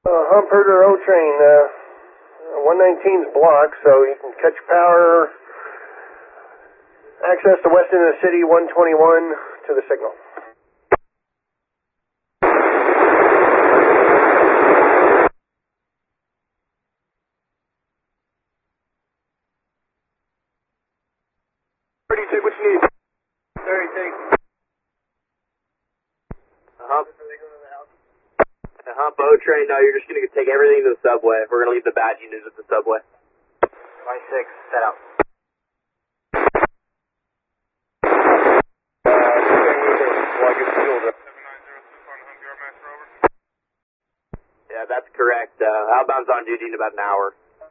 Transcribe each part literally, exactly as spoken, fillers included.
Uh, Humperter O-Train, uh, one nineteen's blocked, so you can catch power, access the west end of the city, one twenty-one to the signal. Pretty, take what you need. Sorry, take. Uh-huh. The Hump O-Train, no, you're just going to take everything to the subway. We're going to leave the bad units at the subway. Y six, set out. Yeah, that's correct. Uh, outbound's on duty in about an hour.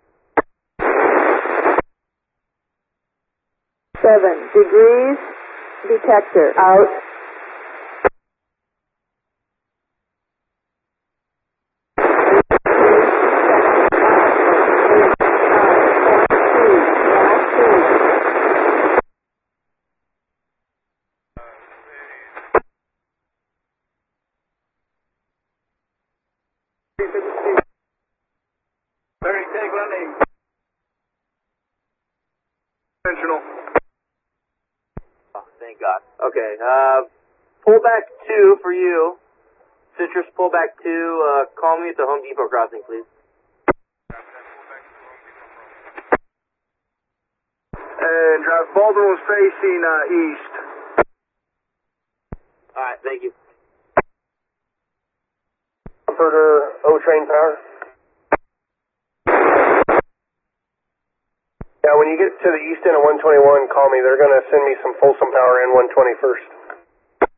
Seven degrees, detector out. Thirty, take landing. Intentional. Oh, thank God. Okay, uh, pullback two for you. Citrus, pullback two, uh, call me at the Home Depot crossing, please. And drive Baldwin was facing uh, east. Alright, thank you. Humperter O-Train power. Yeah, when you get to the east end of one twenty-one, call me. They're going to send me some Folsom power in one twenty-first.